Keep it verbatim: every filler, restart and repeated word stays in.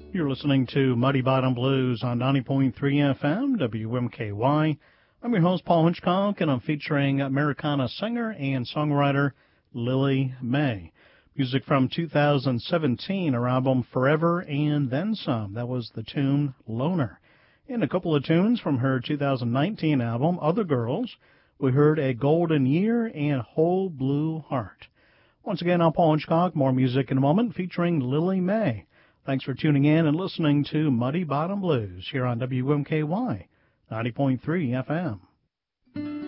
You're listening to Muddy Bottom Blues on ninety point three F M, W M K Y. I'm your host, Paul Hitchcock, and I'm featuring Americana singer and songwriter Lily May. Music from two thousand seventeen, her album Forever and Then Some. That was the tune Loner. And a couple of tunes from her two thousand nineteen album, Other Girls. We heard A Golden Year and Whole Blue Heart. Once again, I'm Paul Hitchcock. More music in a moment featuring Lily May. Thanks for tuning in and listening to Muddy Bottom Blues here on W M K Y ninety point three F M.